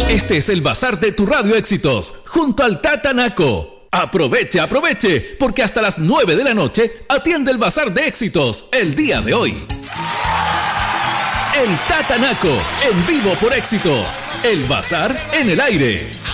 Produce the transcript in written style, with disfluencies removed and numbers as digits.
Este es el Bazar de tu Radio Éxitos, junto al Tata Naco. Aproveche, aproveche, porque hasta las 9 de la noche atiende el Bazar de Éxitos el día de hoy. El Tata Naco, en vivo por Éxitos. El Bazar en el aire.